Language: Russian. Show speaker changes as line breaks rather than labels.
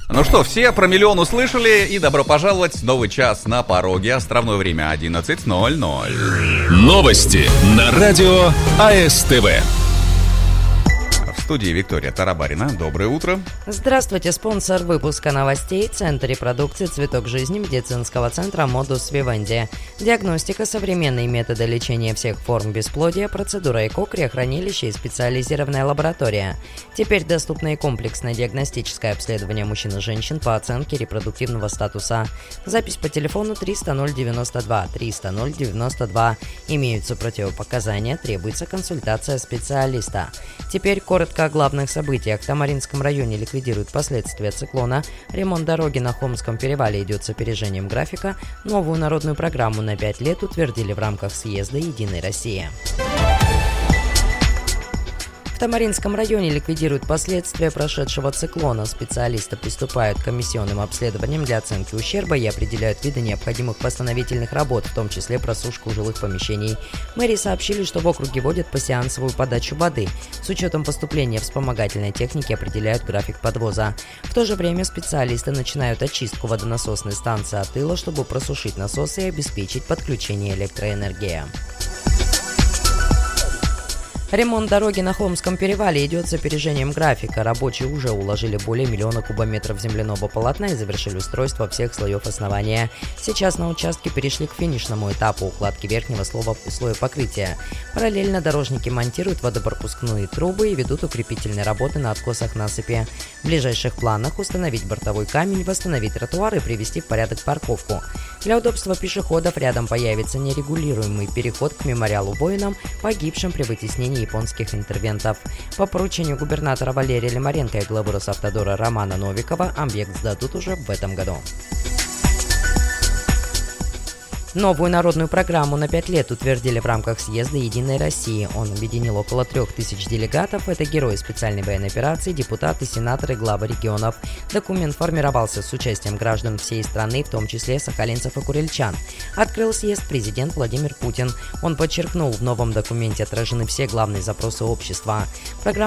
Ну что, все про миллион услышали, и добро пожаловать в новый час на пороге. Островное время 11:00.
Новости на радио АСТВ.
В студии Виктория Тарабарина. Доброе утро.
Здравствуйте. Спонсор выпуска новостей — Центр репродукции «Цветок жизни» медицинского центра «Модус Вивенди». Диагностика, современные методы лечения всех форм бесплодия, процедура ЭКО, криохранилище и специализированная лаборатория. Теперь доступно и комплексное диагностическое обследование мужчин и женщин по оценке репродуктивного статуса. Запись по телефону 300 092 300 092. Имеются противопоказания, требуется консультация специалиста. Теперь коротко о главных событиях. В Тамаринском районе ликвидируют последствия циклона. Ремонт дороги на Хомском перевале идет с опережением графика. Новую народную программу на 5 лет утвердили в рамках съезда «Единой России». В Тамаринском районе ликвидируют последствия прошедшего циклона. Специалисты приступают к комиссионным обследованиям для оценки ущерба и определяют виды необходимых восстановительных работ, в том числе просушку жилых помещений. Мэрии сообщили, что в округе вводят посеансовую подачу воды. С учетом поступления вспомогательной техники определяют график подвоза. В то же время специалисты начинают очистку водонасосной станции от ила, чтобы просушить насосы и обеспечить подключение электроэнергии. Ремонт дороги на Хомском перевале идет с опережением графика. Рабочие уже уложили более 1 миллиона кубометров земляного полотна и завершили устройство всех слоев основания. Сейчас на участке перешли к финишному этапу укладки верхнего слоя покрытия. Параллельно дорожники монтируют водопропускные трубы и ведут укрепительные работы на откосах насыпи. В ближайших планах установить бортовой камень, восстановить тротуар и привести в порядок парковку. Для удобства пешеходов рядом появится нерегулируемый переход к мемориалу воинам, погибшим при вытеснении японских интервентов. По поручению губернатора Валерия Лимаренко и главы Росавтодора Романа Новикова объект сдадут уже в этом году. Новую народную программу на 5 лет утвердили в рамках съезда «Единой России». Он объединил около 3000 делегатов. Это герои специальной военной операции, депутаты, сенаторы, главы регионов. Документ формировался с участием граждан всей страны, в том числе сахалинцев и курильчан. Открыл съезд президент Владимир Путин. Он подчеркнул, в новом документе отражены все главные запросы общества. Программа